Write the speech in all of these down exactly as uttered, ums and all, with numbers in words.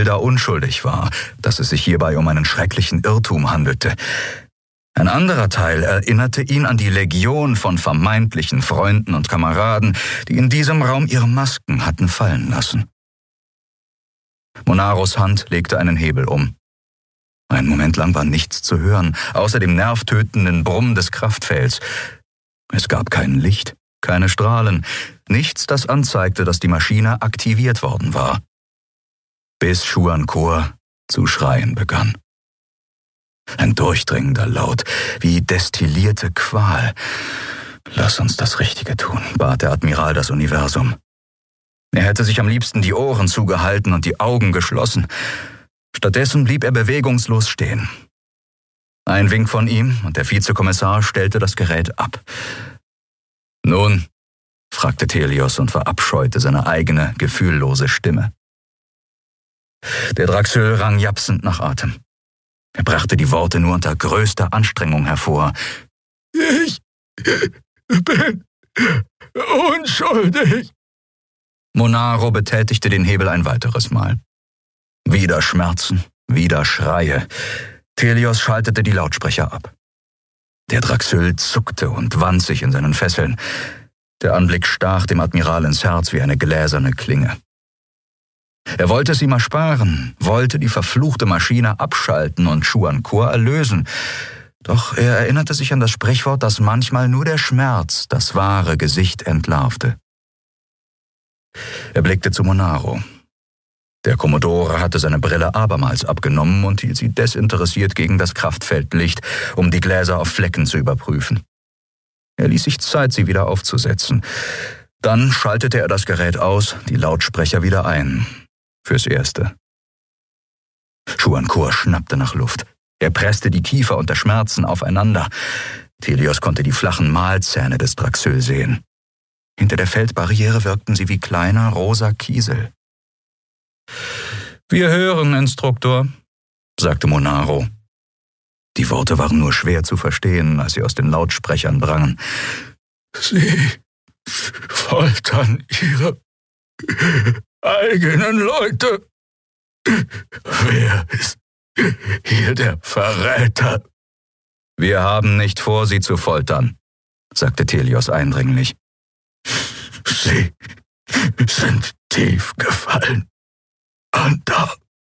Hilda unschuldig war, dass es sich hierbei um einen schrecklichen Irrtum handelte. Ein anderer Teil erinnerte ihn an die Legion von vermeintlichen Freunden und Kameraden, die in diesem Raum ihre Masken hatten fallen lassen. Monaros Hand legte einen Hebel um. Einen Moment lang war nichts zu hören, außer dem nervtötenden Brummen des Kraftfelds. Es gab kein Licht, keine Strahlen, nichts, das anzeigte, dass die Maschine aktiviert worden war. Bis Chuancour zu schreien begann. Ein durchdringender Laut, wie destillierte Qual. »Lass uns das Richtige tun«, bat der Admiral das Universum. Er hätte sich am liebsten die Ohren zugehalten und die Augen geschlossen. Stattdessen blieb er bewegungslos stehen. Ein Wink von ihm und der Vizekommissar stellte das Gerät ab. »Nun?«, fragte Thelios und verabscheute seine eigene, gefühllose Stimme. Der Draxül rang japsend nach Atem. Er brachte die Worte nur unter größter Anstrengung hervor. »Ich bin unschuldig.« Monaro betätigte den Hebel ein weiteres Mal. Wieder Schmerzen, wieder Schreie. Thelios schaltete die Lautsprecher ab. Der Draxül zuckte und wand sich in seinen Fesseln. Der Anblick stach dem Admiral ins Herz wie eine gläserne Klinge. Er wollte es ihm ersparen, wollte die verfluchte Maschine abschalten und Chuancour erlösen. Doch er erinnerte sich an das Sprichwort, dass manchmal nur der Schmerz das wahre Gesicht entlarvte. Er blickte zu Monaro. Der Kommodore hatte seine Brille abermals abgenommen und hielt sie desinteressiert gegen das Kraftfeldlicht, um die Gläser auf Flecken zu überprüfen. Er ließ sich Zeit, sie wieder aufzusetzen. Dann schaltete er das Gerät aus, die Lautsprecher wieder ein. Fürs Erste. Chuancour schnappte nach Luft. Er presste die Kiefer unter Schmerzen aufeinander. Thelios konnte die flachen Mahlzähne des Draxül sehen. Hinter der Feldbarriere wirkten sie wie kleiner, rosa Kiesel. »Wir hören, Instruktor«, sagte Monaro. Die Worte waren nur schwer zu verstehen, als sie aus den Lautsprechern drangen. »Sie foltern Ihre eigenen Leute. Wer ist hier der Verräter?« »Wir haben nicht vor, Sie zu foltern«, sagte Thelios eindringlich. »Sie sind tief gefallen. Und da...«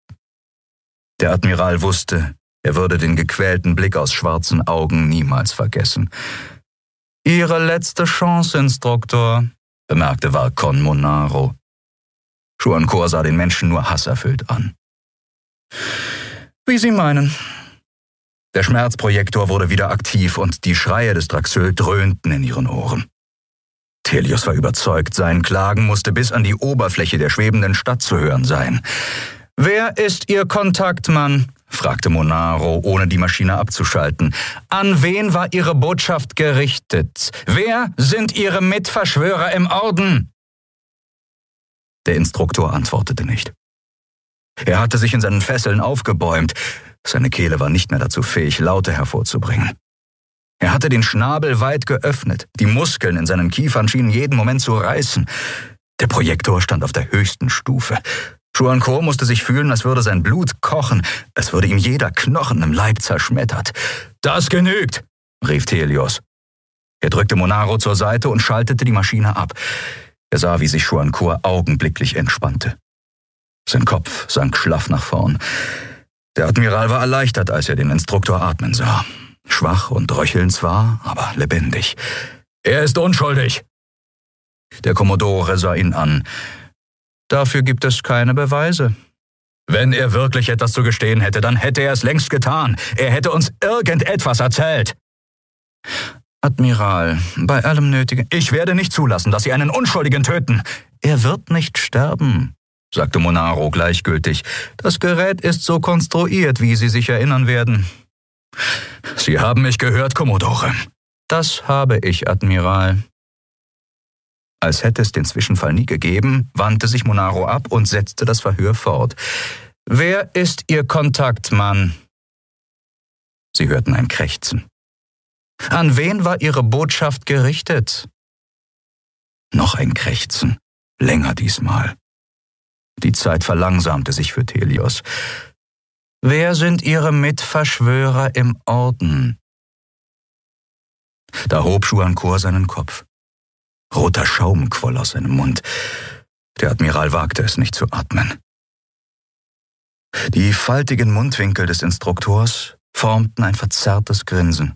Der Admiral wusste, er würde den gequälten Blick aus schwarzen Augen niemals vergessen. »Ihre letzte Chance, Instruktor«, bemerkte Varkon Monaro. Chuancour sah den Menschen nur hasserfüllt an. »Wie Sie meinen.« Der Schmerzprojektor wurde wieder aktiv und die Schreie des Draxül dröhnten in ihren Ohren. Thelios war überzeugt, sein Klagen musste bis an die Oberfläche der schwebenden Stadt zu hören sein. »Wer ist Ihr Kontaktmann?«, fragte Monaro, ohne die Maschine abzuschalten. »An wen war Ihre Botschaft gerichtet? Wer sind Ihre Mitverschwörer im Orden?« Der Instruktor antwortete nicht. Er hatte sich in seinen Fesseln aufgebäumt. Seine Kehle war nicht mehr dazu fähig, Laute hervorzubringen. Er hatte den Schnabel weit geöffnet. Die Muskeln in seinen Kiefern schienen jeden Moment zu reißen. Der Projektor stand auf der höchsten Stufe. Chuancour musste sich fühlen, als würde sein Blut kochen, als würde ihm jeder Knochen im Leib zerschmettert. »Das genügt«, rief Thelios. Er drückte Monaro zur Seite und schaltete die Maschine ab. Er sah, wie sich Chuancour augenblicklich entspannte. Sein Kopf sank schlaff nach vorn. Der Admiral war erleichtert, als er den Instruktor atmen sah. Schwach und röchelnd zwar, aber lebendig. »Er ist unschuldig!« Der Kommodore sah ihn an. »Dafür gibt es keine Beweise.« »Wenn er wirklich etwas zu gestehen hätte, dann hätte er es längst getan. Er hätte uns irgendetwas erzählt.« »Admiral, bei allem Nötigen...« »Ich werde nicht zulassen, dass Sie einen Unschuldigen töten.« »Er wird nicht sterben«, sagte Monaro gleichgültig. »Das Gerät ist so konstruiert, wie Sie sich erinnern werden.« »Sie haben mich gehört, Kommodore.« »Das habe ich, Admiral.« Als hätte es den Zwischenfall nie gegeben, wandte sich Monaro ab und setzte das Verhör fort. »Wer ist Ihr Kontaktmann?« Sie hörten ein Krächzen. »An wen war Ihre Botschaft gerichtet?« Noch ein Krächzen, länger diesmal. Die Zeit verlangsamte sich für Telios. »Wer sind Ihre Mitverschwörer im Orden?« Da hob Schuanchor seinen Kopf. Roter Schaum quoll aus seinem Mund. Der Admiral wagte es nicht zu atmen. Die faltigen Mundwinkel des Instruktors formten ein verzerrtes Grinsen.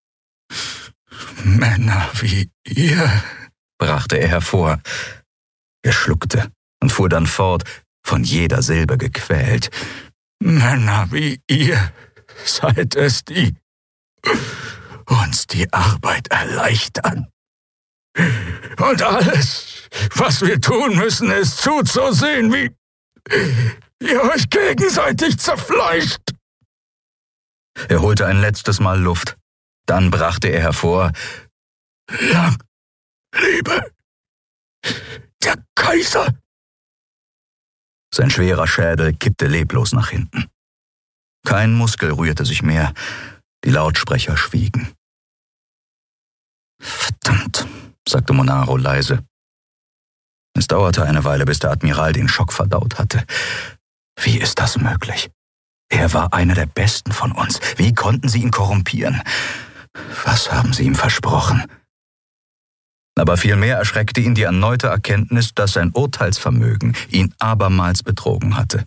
»Männer wie ihr«, brachte er hervor. Er schluckte und fuhr dann fort, von jeder Silbe gequält. »Männer wie ihr seid es, die uns die Arbeit erleichtern. Und alles, was wir tun müssen, ist zuzusehen, wie ihr euch gegenseitig zerfleischt.« Er holte ein letztes Mal Luft. Dann brachte er hervor: »Lang lebe der Kaiser!« Sein schwerer Schädel kippte leblos nach hinten. Kein Muskel rührte sich mehr. Die Lautsprecher schwiegen. »Verdammt«, sagte Monaro leise. Es dauerte eine Weile, bis der Admiral den Schock verdaut hatte. Wie ist das möglich? Er war einer der Besten von uns. Wie konnten sie ihn korrumpieren? Was haben sie ihm versprochen? Aber vielmehr erschreckte ihn die erneute Erkenntnis, dass sein Urteilsvermögen ihn abermals betrogen hatte.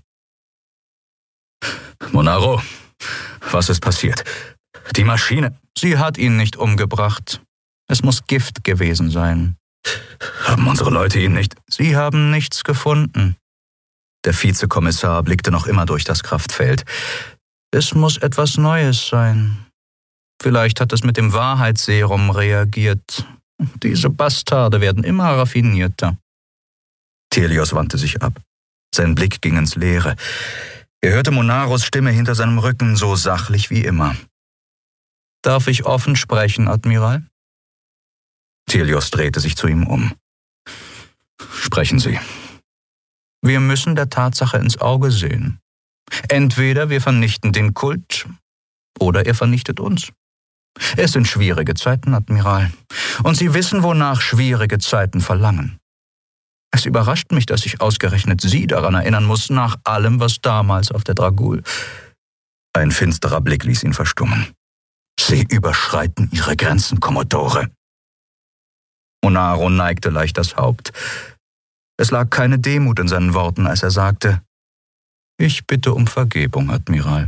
»Monaro, was ist passiert? Die Maschine, sie hat ihn nicht umgebracht. Es muss Gift gewesen sein. Haben unsere Leute ihn nicht? Sie haben nichts gefunden.« Der Vizekommissar blickte noch immer durch das Kraftfeld. »Es muss etwas Neues sein. Vielleicht hat es mit dem Wahrheitsserum reagiert. Diese Bastarde werden immer raffinierter.« Telios wandte sich ab. Sein Blick ging ins Leere. Er hörte Monaros Stimme hinter seinem Rücken, so sachlich wie immer. »Darf ich offen sprechen, Admiral?« Telios drehte sich zu ihm um. »Sprechen Sie.« »Wir müssen der Tatsache ins Auge sehen. Entweder wir vernichten den Kult, oder er vernichtet uns. Es sind schwierige Zeiten, Admiral, und Sie wissen, wonach schwierige Zeiten verlangen. Es überrascht mich, dass ich ausgerechnet Sie daran erinnern muss, nach allem, was damals auf der Dragul.« Ein finsterer Blick ließ ihn verstummen. »Sie überschreiten Ihre Grenzen, Kommodore.« Monaro neigte leicht das Haupt. Es lag keine Demut in seinen Worten, als er sagte: »Ich bitte um Vergebung, Admiral.«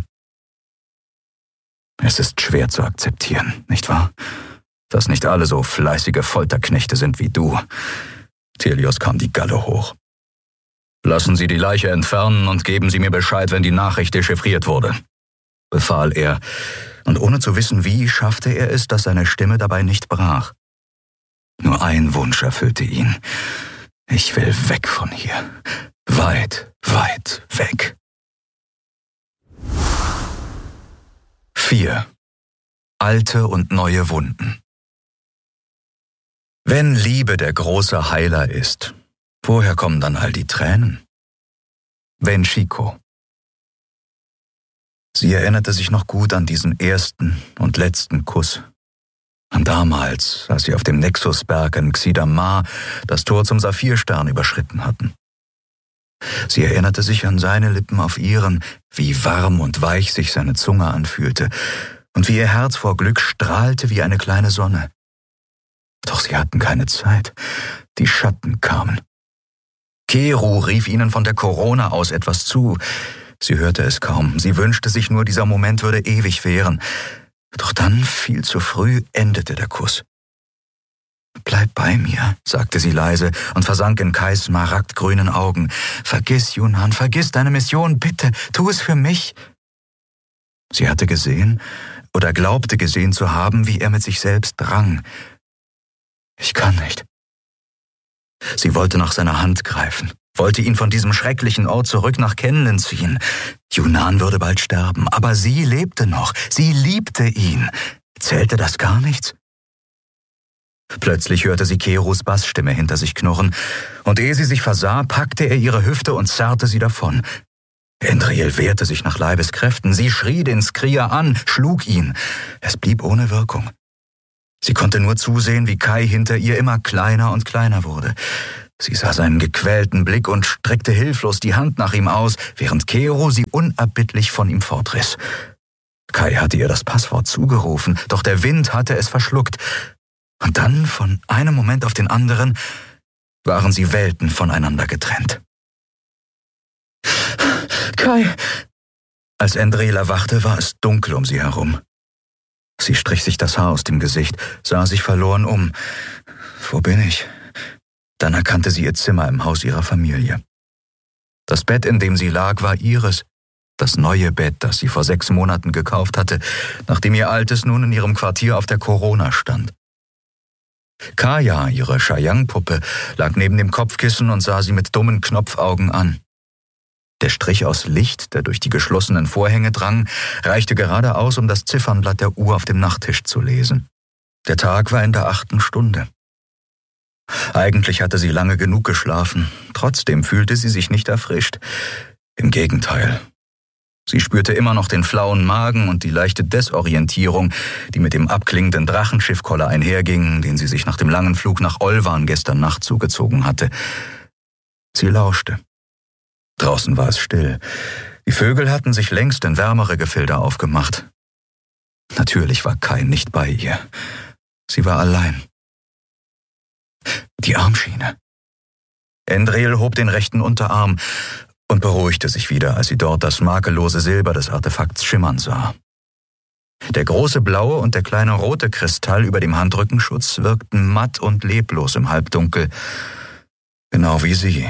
Es ist schwer zu akzeptieren, nicht wahr? Dass nicht alle so fleißige Folterknechte sind wie du. Telios kam die Galle hoch. »Lassen Sie die Leiche entfernen und geben Sie mir Bescheid, wenn die Nachricht dechiffriert wurde«, befahl er, und ohne zu wissen wie, schaffte er es, dass seine Stimme dabei nicht brach. Nur ein Wunsch erfüllte ihn. »Ich will weg von hier. Weit, weit weg.« vier. Alte und neue Wunden. Wenn Liebe der große Heiler ist, woher kommen dann all die Tränen? Benchiko. Sie erinnerte sich noch gut an diesen ersten und letzten Kuss. An damals, als sie auf dem Nexusberg in Xidamar das Tor zum Saphirstern überschritten hatten. Sie erinnerte sich an seine Lippen auf ihren, wie warm und weich sich seine Zunge anfühlte und wie ihr Herz vor Glück strahlte wie eine kleine Sonne. Doch sie hatten keine Zeit. Die Schatten kamen. Keru rief ihnen von der Corona aus etwas zu. Sie hörte es kaum. Sie wünschte sich nur, dieser Moment würde ewig währen. Doch dann, viel zu früh, endete der Kuss. »Bleib bei mir«, sagte sie leise und versank in Kais smaragdgrünen Augen. »Vergiss, Yunan, vergiss deine Mission, bitte, tu es für mich.« Sie hatte gesehen oder glaubte gesehen zu haben, wie er mit sich selbst rang. »Ich kann nicht.« Sie wollte nach seiner Hand greifen, wollte ihn von diesem schrecklichen Ort zurück nach Kenlen ziehen. Yunan würde bald sterben, aber sie lebte noch, sie liebte ihn. Zählte das gar nichts? Plötzlich hörte sie Kerus Bassstimme hinter sich knurren, und ehe sie sich versah, packte er ihre Hüfte und zerrte sie davon. Endriel wehrte sich nach Leibeskräften, sie schrie den Skrier an, schlug ihn. Es blieb ohne Wirkung. Sie konnte nur zusehen, wie Kai hinter ihr immer kleiner und kleiner wurde. Sie sah seinen gequälten Blick und streckte hilflos die Hand nach ihm aus, während Kero sie unerbittlich von ihm fortriss. Kai hatte ihr das Passwort zugerufen, doch der Wind hatte es verschluckt. Und dann, von einem Moment auf den anderen, waren sie Welten voneinander getrennt. »Kai!« Als Endril erwachte, war es dunkel um sie herum. Sie strich sich das Haar aus dem Gesicht, sah sich verloren um. »Wo bin ich?« Dann erkannte sie ihr Zimmer im Haus ihrer Familie. Das Bett, in dem sie lag, war ihres. Das neue Bett, das sie vor sechs Monaten gekauft hatte, nachdem ihr altes nun in ihrem Quartier auf der Corona stand. Kaya, ihre Shayang-Puppe, lag neben dem Kopfkissen und sah sie mit dummen Knopfaugen an. Der Strich aus Licht, der durch die geschlossenen Vorhänge drang, reichte gerade aus, um das Ziffernblatt der Uhr auf dem Nachttisch zu lesen. Der Tag war in der achten Stunde. Eigentlich hatte sie lange genug geschlafen, trotzdem fühlte sie sich nicht erfrischt. Im Gegenteil. Sie spürte immer noch den flauen Magen und die leichte Desorientierung, die mit dem abklingenden Drachenschiffkoller einherging, den sie sich nach dem langen Flug nach Olvan gestern Nacht zugezogen hatte. Sie lauschte. Draußen war es still. Die Vögel hatten sich längst in wärmere Gefilde aufgemacht. Natürlich war Kai nicht bei ihr. Sie war allein. Die Armschiene. Endril hob den rechten Unterarm und beruhigte sich wieder, als sie dort das makellose Silber des Artefakts schimmern sah. Der große blaue und der kleine rote Kristall über dem Handrückenschutz wirkten matt und leblos im Halbdunkel, genau wie sie.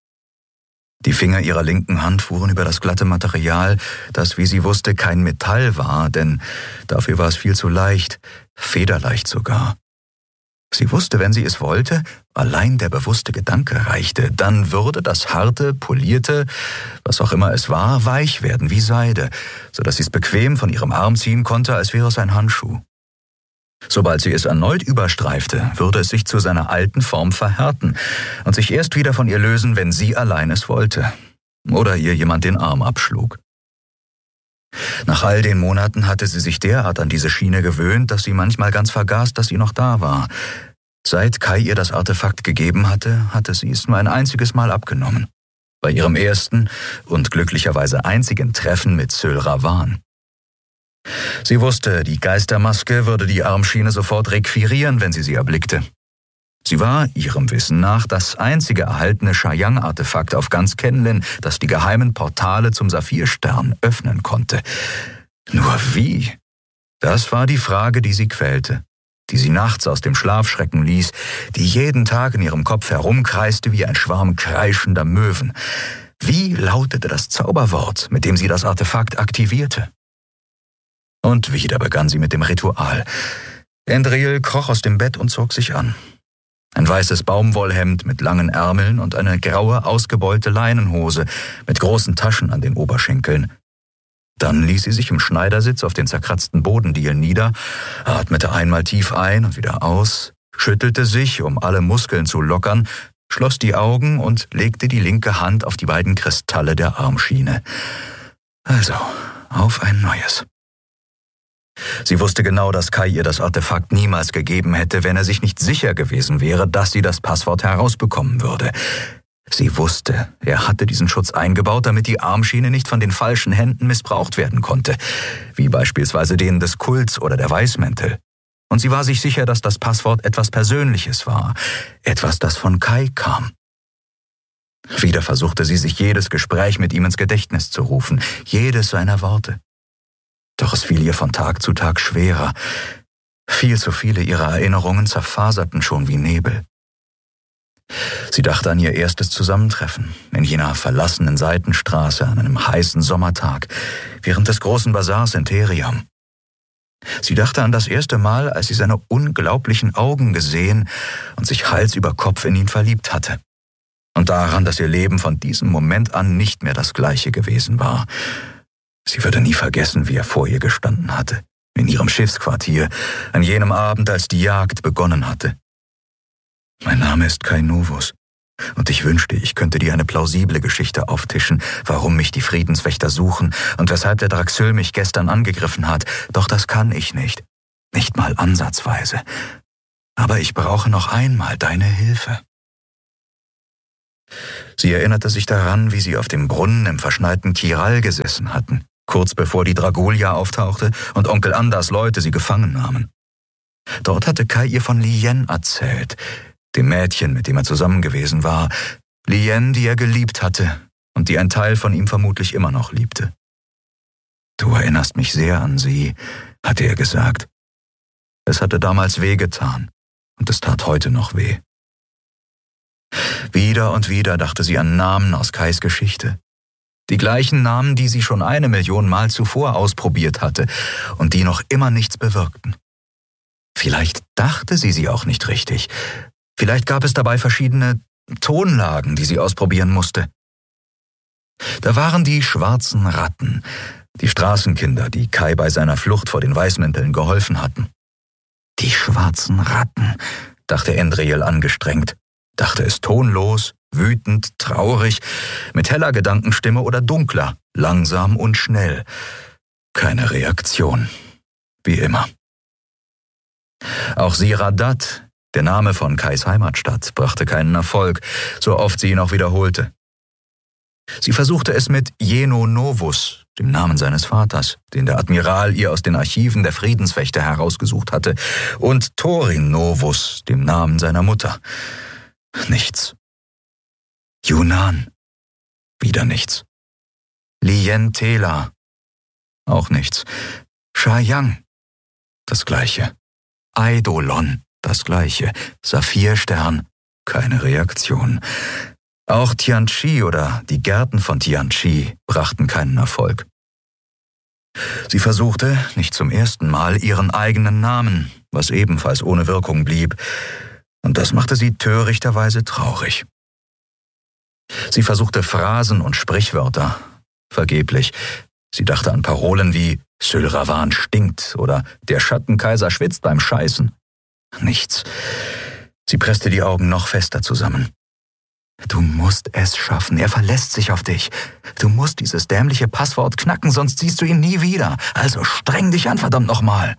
Die Finger ihrer linken Hand fuhren über das glatte Material, das, wie sie wusste, kein Metall war, denn dafür war es viel zu leicht, federleicht sogar. Sie wusste, wenn sie es wollte, allein der bewusste Gedanke reichte, dann würde das harte, polierte, was auch immer es war, weich werden wie Seide, sodass sie es bequem von ihrem Arm ziehen konnte, als wäre es ein Handschuh. Sobald sie es erneut überstreifte, würde es sich zu seiner alten Form verhärten und sich erst wieder von ihr lösen, wenn sie allein es wollte oder ihr jemand den Arm abschlug. Nach all den Monaten hatte sie sich derart an diese Schiene gewöhnt, dass sie manchmal ganz vergaß, dass sie noch da war. Seit Kai ihr das Artefakt gegeben hatte, hatte sie es nur ein einziges Mal abgenommen. Bei ihrem ersten und glücklicherweise einzigen Treffen mit Syl Ravan. Sie wusste, die Geistermaske würde die Armschiene sofort requirieren, wenn sie sie erblickte. Sie war, ihrem Wissen nach, das einzige erhaltene Shayang-Artefakt auf ganz Kenlin, das die geheimen Portale zum Saphirstern öffnen konnte. Nur wie? Das war die Frage, die sie quälte, die sie nachts aus dem Schlaf schrecken ließ, die jeden Tag in ihrem Kopf herumkreiste wie ein Schwarm kreischender Möwen. Wie lautete das Zauberwort, mit dem sie das Artefakt aktivierte? Und wieder begann sie mit dem Ritual. Endril kroch aus dem Bett und zog sich an. Ein weißes Baumwollhemd mit langen Ärmeln und eine graue, ausgebeulte Leinenhose mit großen Taschen an den Oberschenkeln. Dann ließ sie sich im Schneidersitz auf den zerkratzten Bodendielen nieder, atmete einmal tief ein und wieder aus, schüttelte sich, um alle Muskeln zu lockern, schloss die Augen und legte die linke Hand auf die beiden Kristalle der Armschiene. Also, auf ein neues. Sie wusste genau, dass Kai ihr das Artefakt niemals gegeben hätte, wenn er sich nicht sicher gewesen wäre, dass sie das Passwort herausbekommen würde. Sie wusste, er hatte diesen Schutz eingebaut, damit die Armschiene nicht von den falschen Händen missbraucht werden konnte, wie beispielsweise denen des Kults oder der Weißmäntel. Und sie war sich sicher, dass das Passwort etwas Persönliches war, etwas, das von Kai kam. Wieder versuchte sie, sich jedes Gespräch mit ihm ins Gedächtnis zu rufen, jedes seiner Worte. Doch es fiel ihr von Tag zu Tag schwerer. Viel zu viele ihrer Erinnerungen zerfaserten schon wie Nebel. Sie dachte an ihr erstes Zusammentreffen in jener verlassenen Seitenstraße an einem heißen Sommertag während des großen Basars in Theriam. Sie dachte an das erste Mal, als sie seine unglaublichen Augen gesehen und sich Hals über Kopf in ihn verliebt hatte. Und daran, dass ihr Leben von diesem Moment an nicht mehr das gleiche gewesen war. Sie würde nie vergessen, wie er vor ihr gestanden hatte, in ihrem Schiffsquartier, an jenem Abend, als die Jagd begonnen hatte. Mein Name ist Kai Novus, und ich wünschte, ich könnte dir eine plausible Geschichte auftischen, warum mich die Friedenswächter suchen und weshalb der Draxyl mich gestern angegriffen hat, doch das kann ich nicht, nicht mal ansatzweise. Aber ich brauche noch einmal deine Hilfe. Sie erinnerte sich daran, wie sie auf dem Brunnen im verschneiten Kiral gesessen hatten, kurz bevor die Dragulja auftauchte und Onkel Anders Leute sie gefangen nahmen. Dort hatte Kai ihr von Lien erzählt, dem Mädchen, mit dem er zusammen gewesen war, Lien, die er geliebt hatte und die ein Teil von ihm vermutlich immer noch liebte. »Du erinnerst mich sehr an sie«, hatte er gesagt. Es hatte damals wehgetan und es tat heute noch weh. Wieder und wieder dachte sie an Namen aus Kais Geschichte. Die gleichen Namen, die sie schon eine Million Mal zuvor ausprobiert hatte und die noch immer nichts bewirkten. Vielleicht dachte sie sie auch nicht richtig. Vielleicht gab es dabei verschiedene Tonlagen, die sie ausprobieren musste. Da waren die schwarzen Ratten, die Straßenkinder, die Kai bei seiner Flucht vor den Weißmänteln geholfen hatten. Die schwarzen Ratten, dachte Endriel angestrengt, dachte es tonlos, wütend, traurig, mit heller Gedankenstimme oder dunkler, langsam und schnell. Keine Reaktion, wie immer. Auch Siradat, der Name von Kais Heimatstadt, brachte keinen Erfolg, so oft sie ihn auch wiederholte. Sie versuchte es mit Jeno Novus, dem Namen seines Vaters, den der Admiral ihr aus den Archiven der Friedenswächter herausgesucht hatte, und Thorin Novus, dem Namen seiner Mutter. Nichts. Yunnan. Wieder nichts. Lien Tela. Auch nichts. Shayang. Das Gleiche. Eidolon. Das Gleiche. Saphirstern. Keine Reaktion. Auch Tianchi oder die Gärten von Tianchi brachten keinen Erfolg. Sie versuchte, nicht zum ersten Mal, ihren eigenen Namen, was ebenfalls ohne Wirkung blieb, und das machte sie törichterweise traurig. Sie versuchte Phrasen und Sprichwörter, vergeblich. Sie dachte an Parolen wie »Sylravan stinkt« oder »Der Schattenkaiser schwitzt beim Scheißen«. Nichts. Sie presste die Augen noch fester zusammen. »Du musst es schaffen, er verlässt sich auf dich. Du musst dieses dämliche Passwort knacken, sonst siehst du ihn nie wieder. Also streng dich an, verdammt nochmal.«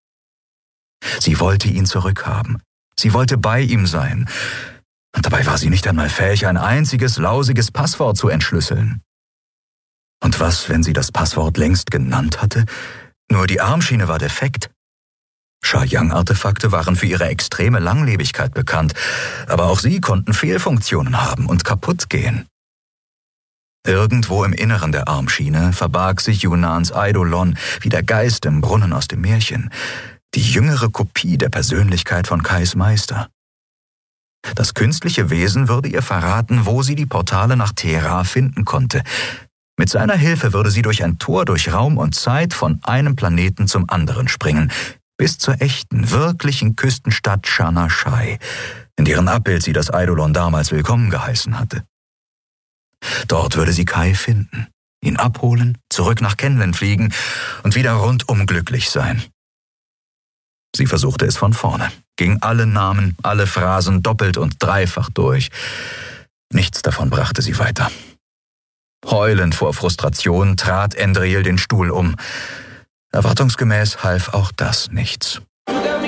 Sie wollte ihn zurückhaben. Sie wollte bei ihm sein. Und dabei war sie nicht einmal fähig, ein einziges lausiges Passwort zu entschlüsseln. Und was, wenn sie das Passwort längst genannt hatte? Nur die Armschiene war defekt. Shayang-Artefakte waren für ihre extreme Langlebigkeit bekannt, aber auch sie konnten Fehlfunktionen haben und kaputt gehen. Irgendwo im Inneren der Armschiene verbarg sich Yunnans Eidolon wie der Geist im Brunnen aus dem Märchen, die jüngere Kopie der Persönlichkeit von Kais Meister. Das künstliche Wesen würde ihr verraten, wo sie die Portale nach Thera finden konnte. Mit seiner Hilfe würde sie durch ein Tor durch Raum und Zeit von einem Planeten zum anderen springen, bis zur echten, wirklichen Küstenstadt Shanashai, in deren Abbild sie das Eidolon damals willkommen geheißen hatte. Dort würde sie Kai finden, ihn abholen, zurück nach Kenlen fliegen und wieder rundum glücklich sein. Sie versuchte es von vorne, ging alle Namen, alle Phrasen doppelt und dreifach durch. Nichts davon brachte sie weiter. Heulend vor Frustration trat Endriel den Stuhl um. Erwartungsgemäß half auch das nichts.